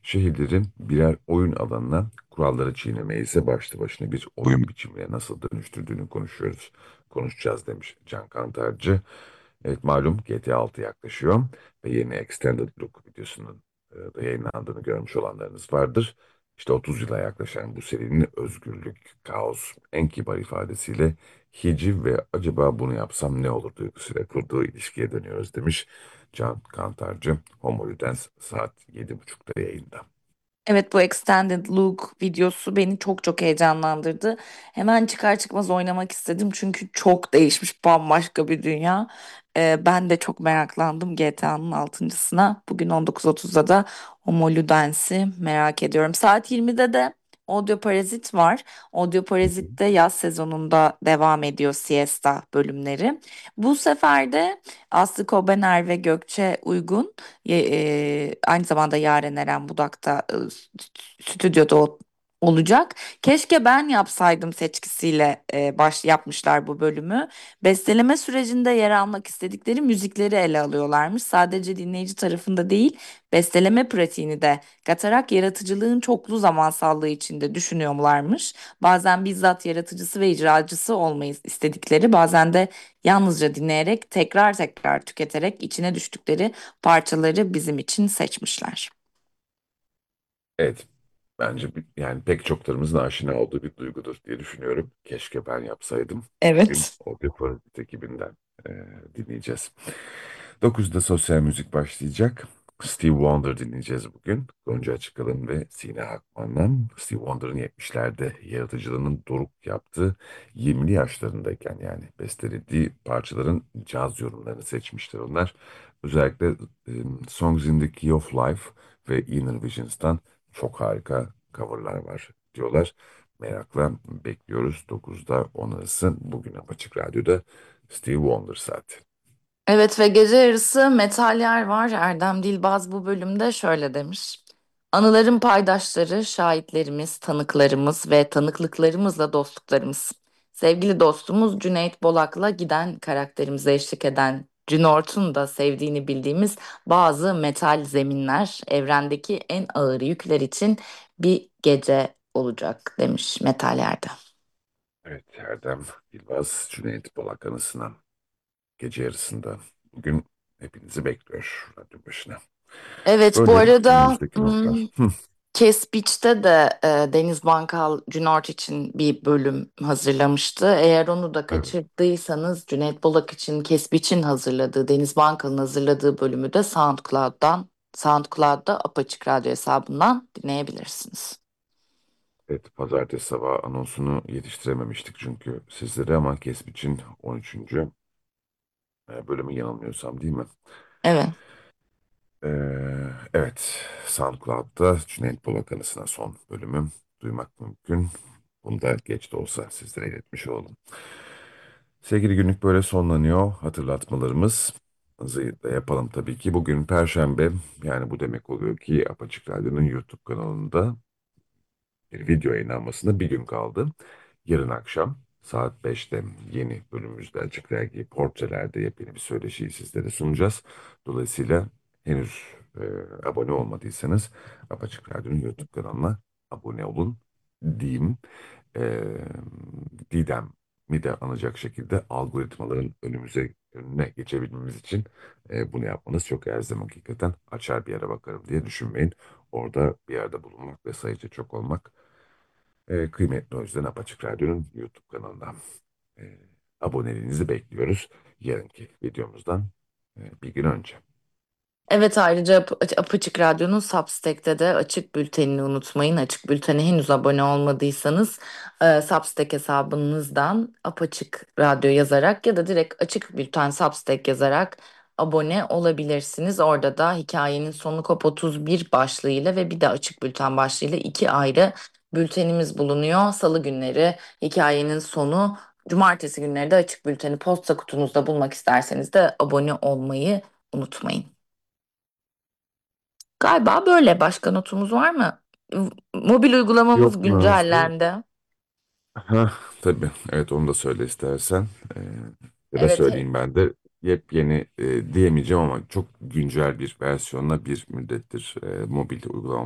şehirlerin birer oyun alanına kuralları çiğnemeye ise başlı başına bir oyun biçimine nasıl dönüştürdüğünü konuşacağız demiş Can Kantarcı. Evet malum GTA 6 yaklaşıyor ve yeni Extended Look videosunun da yayınlandığını görmüş olanlarınız vardır. İşte 30 yıla yaklaşan bu serinin özgürlük, kaos, en kibar ifadesiyle hiciv ve acaba bunu yapsam ne olur duygusuyla kurduğu ilişkiye dönüyoruz demiş Can Kantarcı. Homo Ludens saat 7.30'da yayında. Evet, bu Extended Look videosu beni çok çok heyecanlandırdı. Hemen çıkar çıkmaz oynamak istedim çünkü çok değişmiş, bambaşka bir dünya. Ben de çok meraklandım GTA'nın altıncısına. Bugün 19.30'da da Homo Ludens'i merak ediyorum. Saat 20'de de Audio Parazit var. Audio Hı hı. Parazit de yaz sezonunda devam ediyor, siesta bölümleri. Bu sefer de Aslı Kobener ve Gökçe Uygun, aynı zamanda Yaren Eren Budak da stüdyoda olacak. Keşke ben yapsaydım seçkisiyle yapmışlar bu bölümü. Besteleme sürecinde yer almak istedikleri müzikleri ele alıyorlarmış. Sadece dinleyici tarafında değil, besteleme pratiğini de katarak yaratıcılığın çoklu zamansallığı içinde düşünüyorlarmış. Bazen bizzat yaratıcısı ve icracısı olmayı istedikleri, bazen de yalnızca dinleyerek, tekrar tekrar tüketerek içine düştükleri parçaları bizim için seçmişler. Evet, bence yani pek çoklarımızın aşina olduğu bir duygudur diye düşünüyorum. Keşke ben yapsaydım. Bugün Evet. Audio Parazit ekibinden e, dinleyeceğiz. 9'da sosyal müzik başlayacak. Steve Wonder dinleyeceğiz bugün. Gonca Açıkalın ve Sine Akman'dan. Steve Wonder'ın 70'lerde yaratıcılığının doruk yaptığı 20'li yaşlarındayken yani bestelediği parçaların caz yorumlarını seçmişler onlar. Özellikle e, Songs in the Key of Life ve Inner Visions'tan çok harika coverlar var diyorlar. Merakla bekliyoruz. 9'da 10 arası bugün Açık Radyo'da Steve Wonder saati. Evet, ve gece yarısı metal yer var. Erdem Dilbaz bu bölümde şöyle demiş. Anıların paydaşları, şahitlerimiz, tanıklarımız ve tanıklıklarımızla dostluklarımız. Sevgili dostumuz Cüneyt Bolak'la giden karakterimize eşlik eden Cinort'un da sevdiğini bildiğimiz bazı metal zeminler evrendeki en ağır yükler için bir gece olacak demiş metal yerde. Evet, Erdem Yılmaz, Cüneyt Bolak anısına gece yarısında bugün hepinizi bekliyor radyo başına. Evet, bu Böyle arada önümüzdeki notlar. Hı, Kes de Deniz Bankal Cüneyt için bir bölüm hazırlamıştı. Eğer onu da evet, kaçırdıysanız Cüneyt Bolak için Kes hazırladığı, Deniz Bankal'ın hazırladığı bölümü de SoundCloud'da Apaçık Radyo hesabından dinleyebilirsiniz. evet, pazartesi sabahı anonsunu yetiştirememiştik çünkü sizlere ama Kesp için 13. Bölümü yanılmıyorsam değil mi? Evet. Evet, SoundCloud'da Cüneyt Bolak anısına son bölümü duymak mümkün. Bunu da geç de olsa sizlere iletmiş oldum. Sevgili günlük böyle sonlanıyor. Hatırlatmalarımız hızlı da yapalım tabii ki. Bugün Perşembe, yani bu demek oluyor ki Apaçık Radyo'nun YouTube kanalında bir video yayınlanmasına bir gün kaldı. Yarın akşam saat 5'te yeni bölümümüzde Açık Dergi Portreler'de yepyeni bir söyleşiyi sizlere sunacağız. Dolayısıyla henüz abone olmadıysanız Apaçık Radyo'nun YouTube kanalına abone olun diyeyim. E, Didem'i de anacak şekilde algoritmaların önüne geçebilmemiz için bunu yapmanız çok elzem hakikaten. Açar bir yere bakarım diye düşünmeyin. Orada bir yerde bulunmak ve sayıca çok olmak kıymetli. O yüzden Apaçık Radyo'nun YouTube kanalına e, aboneliğinizi bekliyoruz. Yarınki videomuzdan bir gün önce. Evet, ayrıca Apaçık Radyo'nun Substack'te de Açık Bülten'ini unutmayın. Açık Bülten'e henüz abone olmadıysanız Substack hesabınızdan Apaçık Radyo yazarak ya da direkt Açık Bülten Substack yazarak abone olabilirsiniz. Orada da hikayenin sonu Kop 31 başlığıyla ve bir de Açık Bülten başlığıyla iki ayrı bültenimiz bulunuyor. Salı günleri hikayenin sonu, cumartesi günleri de Açık Bülten'i posta kutunuzda bulmak isterseniz de abone olmayı unutmayın. Galiba böyle. Başka notumuz var mı? Mobil uygulamamız Yok Nazlı. güncellendi. Ha, tabii. Evet onu da söyle istersen. Ya da Evet, söyleyeyim ben de. Yepyeni diyemeyeceğim ama çok güncel bir versiyonla bir müddettir mobil uygulama